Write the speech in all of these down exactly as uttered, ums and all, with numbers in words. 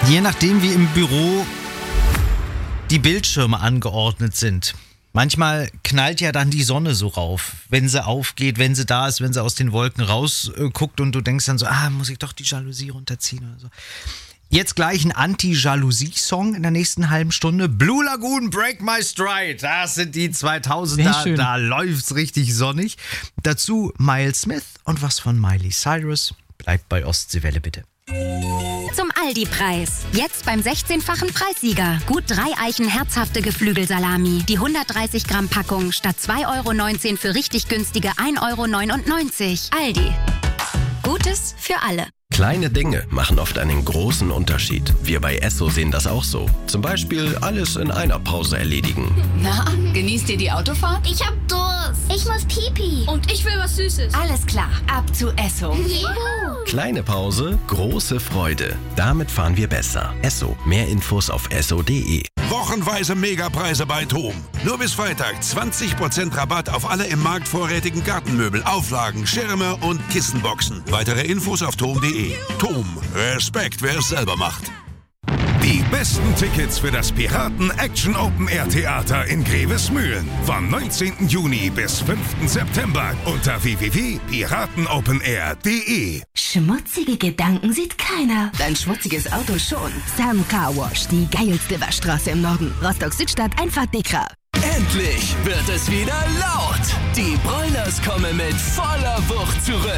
Je nachdem, wie im Büro die Bildschirme angeordnet sind. Manchmal knallt ja dann die Sonne so rauf, wenn sie aufgeht, wenn sie da ist, wenn sie aus den Wolken rausguckt und du denkst dann so, ah, muss ich doch die Jalousie runterziehen oder so. Jetzt gleich ein Anti-Jalousie-Song in der nächsten halben Stunde. Blue Lagoon, Break My Stride. Das sind die zweitausender, da läuft's richtig sonnig. Dazu Miles Smith und was von Miley Cyrus. Bleibt bei Ostseewelle bitte. Zum Aldi-Preis. Jetzt beim sechzehnfachen Preissieger. Gut drei Eichen herzhafte Geflügelsalami. Die hundertdreißig Gramm Packung statt zwei Euro neunzehn für richtig günstige ein Euro neunundneunzig. Aldi. Gutes für alle. Kleine Dinge machen oft einen großen Unterschied. Wir bei Esso sehen das auch so. Zum Beispiel alles in einer Pause erledigen. Na, genießt ihr die Autofahrt? Ich hab Durst. Ich muss Pipi. Und ich will was Süßes. Alles klar, ab zu Esso. Juhu. Kleine Pause, große Freude. Damit fahren wir besser. Esso. Mehr Infos auf esso punkt de. Wochenweise Megapreise bei TOM. Nur bis Freitag zwanzig Prozent Rabatt auf alle im Markt vorrätigen Gartenmöbel, Auflagen, Schirme und Kissenboxen. Weitere Infos auf tom punkt de. TOM. Respekt, wer es selber macht. Die besten Tickets für das Piraten Action Open Air Theater in Grevesmühlen vom neunzehnten Juni bis fünften September unter w w w punkt piratenopenair punkt de. Schmutzige Gedanken sieht keiner. Dein schmutziges Auto schon. Sam Car Wash, die geilste Waschstraße im Norden. Rostock-Südstadt, einfach Dekra. Endlich wird es wieder laut. Die Broilers kommen mit voller Wucht zurück.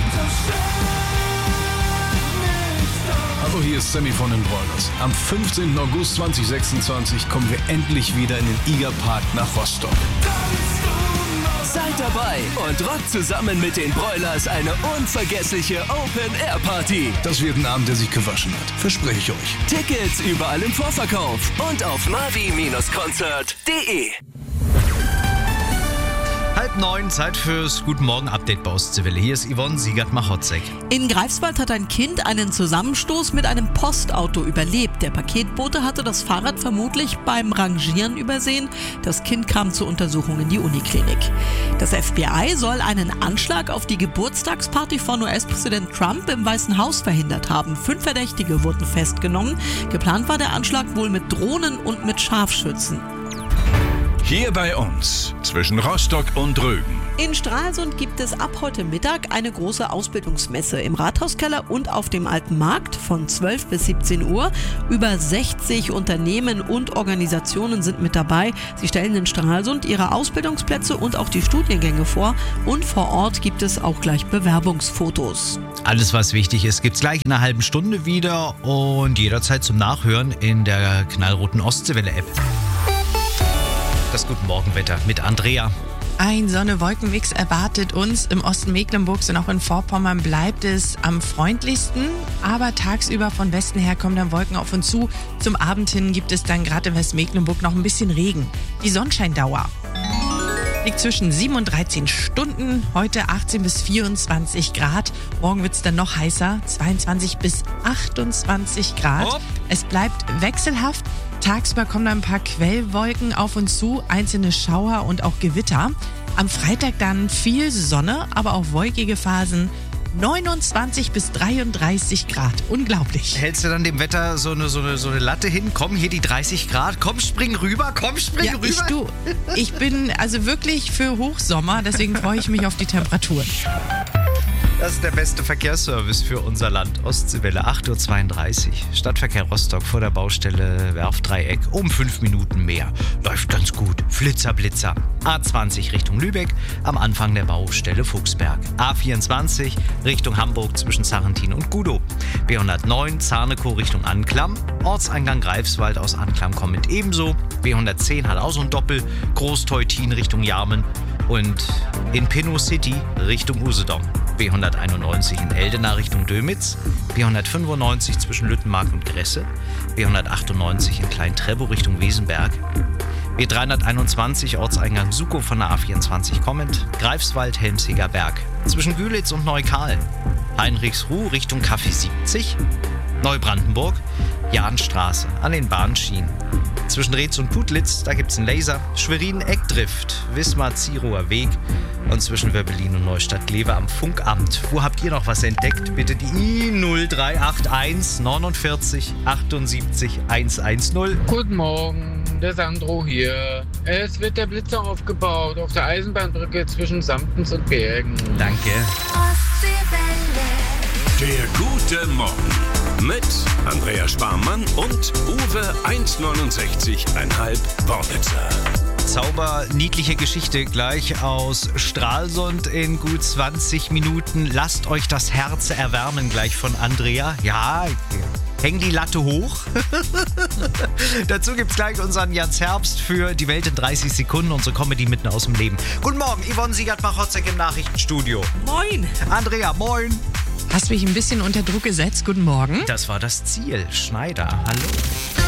Hallo, hier ist Sammy von den Broilers. Am fünfzehnten August zweitausendsechsundzwanzig kommen wir endlich wieder in den Igerpark nach Rostock. Seid dabei und rockt zusammen mit den Broilers eine unvergessliche Open-Air-Party. Das wird ein Abend, der sich gewaschen hat. Verspreche ich euch. Tickets überall im Vorverkauf und auf mavi Konzert punkt de. Halb neun, Zeit fürs Guten Morgen Update bei Ostseewelle. Hier ist Yvonne Siegert-Machotzek. In Greifswald hat ein Kind einen Zusammenstoß mit einem Postauto überlebt. Der Paketbote hatte das Fahrrad vermutlich beim Rangieren übersehen. Das Kind kam zur Untersuchung in die Uniklinik. Das F B I soll einen Anschlag auf die Geburtstagsparty von U S-Präsident Trump im Weißen Haus verhindert haben. Fünf Verdächtige wurden festgenommen. Geplant war der Anschlag wohl mit Drohnen und mit Scharfschützen. Hier bei uns, zwischen Rostock und Rügen. In Stralsund gibt es ab heute Mittag eine große Ausbildungsmesse im Rathauskeller und auf dem Alten Markt von zwölf bis siebzehn Uhr. Über sechzig Unternehmen und Organisationen sind mit dabei. Sie stellen in Stralsund ihre Ausbildungsplätze und auch die Studiengänge vor. Und vor Ort gibt es auch gleich Bewerbungsfotos. Alles, was wichtig ist, gibt's gleich in einer halben Stunde wieder und jederzeit zum Nachhören in der knallroten Ostseewelle-App. Das Guten Morgen-Wetter mit Andrea. Ein Sonne-Wolken-Mix erwartet uns. Im Osten Mecklenburgs und auch in Vorpommern bleibt es am freundlichsten. Aber tagsüber von Westen her kommen dann Wolken auf uns zu. Zum Abend hin gibt es dann gerade in Westmecklenburg noch ein bisschen Regen. Die Sonnenscheindauer liegt zwischen sieben und dreizehn Stunden. Heute achtzehn bis vierundzwanzig Grad. Morgen wird es dann noch heißer. zweiundzwanzig bis achtundzwanzig Grad. Oh. Es bleibt wechselhaft. Tagsüber kommen ein paar Quellwolken auf uns zu, einzelne Schauer und auch Gewitter. Am Freitag dann viel Sonne, aber auch wolkige Phasen. neunundzwanzig bis dreiunddreißig Grad. Unglaublich. Hältst du dann dem Wetter so eine, so eine, so eine Latte hin? Komm, hier die dreißig Grad. Komm, spring rüber. Komm, spring ja, rüber. Ich, du, ich bin also wirklich für Hochsommer, deswegen freue ich mich auf die Temperaturen. Das ist der beste Verkehrsservice für unser Land. Ostseewelle, acht Uhr zweiunddreißig. Stadtverkehr Rostock vor der Baustelle Werftdreieck. Um fünf Minuten mehr. Läuft ganz gut. Flitzer, Blitzer. A zwanzig Richtung Lübeck am Anfang der Baustelle Fuchsberg. A vierundzwanzig Richtung Hamburg zwischen Sarrentin und Gudow. B hundertneun Zarnekow Richtung Anklam. Ortseingang Greifswald aus Anklam kommend ebenso. B hundertzehn hat auch so ein Doppel. Großteutin Richtung Jarmen. Und in Pinnow City Richtung Usedom. B hunderteinundneunzig in Eldena Richtung Dömitz, B hundertfünfundneunzig zwischen Lüttenmark und Gresse, B hundertachtundneunzig in Klein-Trebow Richtung Wesenberg, B dreihunderteinundzwanzig Ortseingang Sukow von der A vierundzwanzig kommend, Greifswald Helmsiger Berg, zwischen Gülitz und Neukahlen, Heinrichsruh Richtung Café siebzig, Neubrandenburg, Jahnstraße an den Bahnschienen. Zwischen Reetz und Putlitz, da gibt's einen Laser. Schwerin Eckdrift, Wismar-Zierower Weg. Und zwischen Wöbbelin und Neustadt-Glewe am Funkamt. Wo habt ihr noch was entdeckt? Bitte die I null drei acht eins neunundvierzig achtundsiebzig hundertzehn. Guten Morgen, der Sandro hier. Es wird der Blitzer aufgebaut auf der Eisenbahnbrücke zwischen Samtens und Bergen. Danke. Der gute Morgen mit Andrea Sparmann und Uwe eins neunundsechzig Komma fünf Wornitzer. Zauber, niedliche Geschichte gleich aus Stralsund in gut zwanzig Minuten. Lasst euch das Herz erwärmen gleich von Andrea. Ja, häng die Latte hoch. Dazu gibt's gleich unseren Jans Herbst für die Welt in dreißig Sekunden, unsere Comedy mitten aus dem Leben. Guten Morgen, Yvonne Siegert-Machotzek im Nachrichtenstudio. Moin. Andrea, moin. Hast mich ein bisschen unter Druck gesetzt. Guten Morgen. Das war das Ziel. Schneider, hallo.